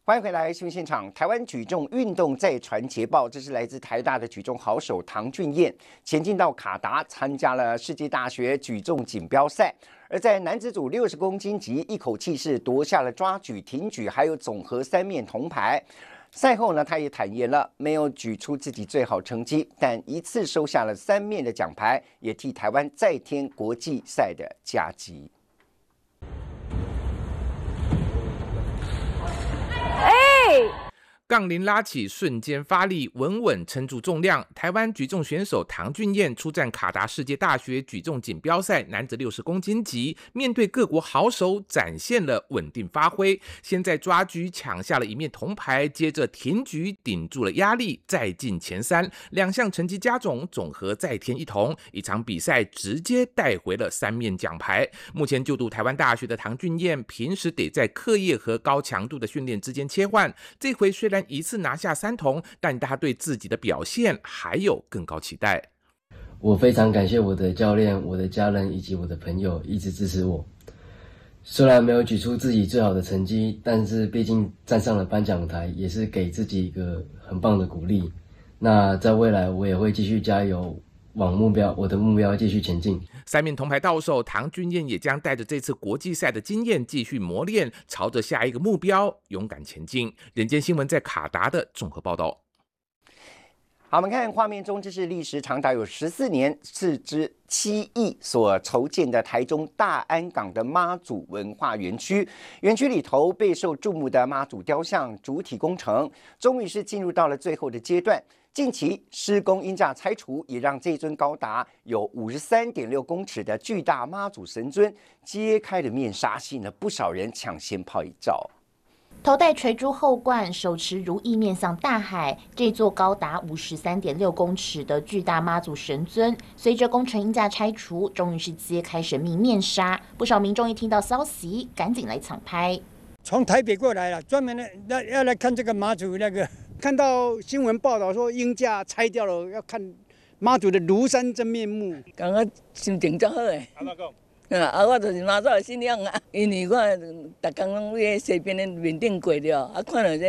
欢迎回来新闻现场。台湾举重运动再传捷报，这是来自台大的举重好手唐俊彦，前进到卡达参加了世界大学举重锦标赛。而在男子组60公斤级，一口气是夺下了抓举、挺举还有总和3面铜牌。赛后呢，他也坦言了，没有举出自己最好成绩，但一次收下了3面的奖牌，也替台湾再添国际赛的佳绩。 杠铃拉起，瞬间发力，稳稳撑住重量。台湾举重选手唐俊彦出战卡达世界大学举重锦标赛男子60公斤级，面对各国好手，展现了稳定发挥。先在抓举抢下了1面铜牌，接着挺举顶住了压力，再进前3，2项成绩加总，总和再添1铜。一场比赛直接带回了3面奖牌。目前就读台湾大学的唐俊彦，平时得在课业和高强度的训练之间切换。这回虽然一次拿下3铜，但他对自己的表现还有更高期待。 我非常感谢我的教练、我的家人以及我的朋友一直支持我。虽然没有举出自己最好的成绩，但是毕竟站上了颁奖台，也是给自己一个很棒的鼓励。那在未来我也会继续加油，往我的目标继续前进。 3面铜牌到手，唐俊彦也将带着这次国际赛的经验继续磨练，朝着下一个目标勇敢前进。人间新闻在卡达的综合报道。 好，我们看画面中，这是历时长达有14年、斥资7亿所筹建的台中大安港的妈祖文化园区。园区里头备受注目的妈祖雕像主体工程，终于是进入到了最后的阶段。近期施工鹰架拆除，也让这尊高达有53.6公尺的巨大妈祖神尊揭开了面纱，吸引了不少人抢先拍一照。 头戴垂珠后冠，手持如意面向大海，这座高达53.6公尺的巨大妈祖神尊，随着工程鹰架拆除，终于是揭开神秘面纱。不少民众一听到消息，赶紧来抢拍。 从台北过来了，专门要来看这个妈祖那个。看到新闻报道说鹰架拆掉了，要看妈祖的庐山真面目。 感觉心情足好诶。安怎讲？我就是妈祖的信仰啊，因为我逐工拢伫西边的面顶过了，看到这